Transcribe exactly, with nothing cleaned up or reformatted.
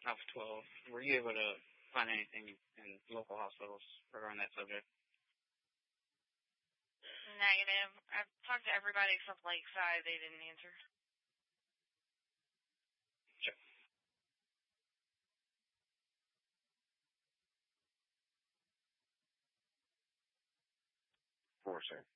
Alpha twelve. Were you able to find anything in local hospitals regarding that subject? Negative. I've talked to everybody except Lakeside. They didn't answer. Sure. Four, sir.